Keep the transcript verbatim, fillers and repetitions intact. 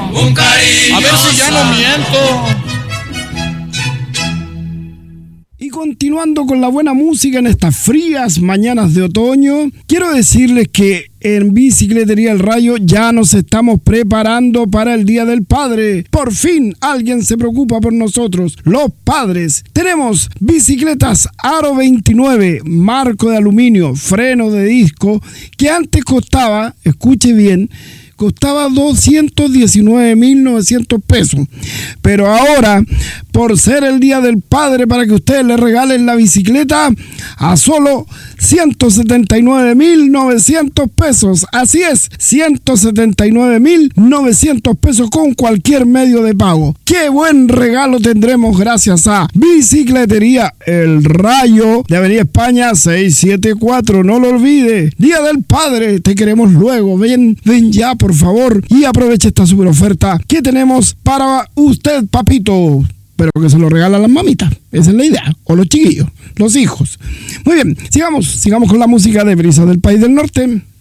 un cariño. A ver si ya no miento. Y continuando con la buena música en estas frías mañanas de otoño, quiero decirles que en Bicicletería El Rayo ya nos estamos preparando para el Día del Padre. Por fin alguien se preocupa por nosotros, los padres. Tenemos bicicletas Aro veintinueve, marco de aluminio, freno de disco, que antes costaba, escuche bien, costaba doscientos diecinueve mil novecientos pesos. Pero ahora, por ser el Día del Padre, para que ustedes le regalen la bicicleta a solo ciento setenta y nueve mil novecientos pesos. Así es, ciento setenta y nueve mil novecientos pesos con cualquier medio de pago. ¡Qué buen regalo tendremos gracias a Bicicletería El Rayo, de Avenida España seiscientos setenta y cuatro! No lo olvide, Día del Padre, te queremos luego. Ven, ven ya, por favor, y aproveche esta super oferta que tenemos para usted, papito. Pero que se lo regalan las mamitas, esa es la idea, o los chiquillos, los hijos. Muy bien, sigamos, sigamos con la música de Brisa del País del Norte.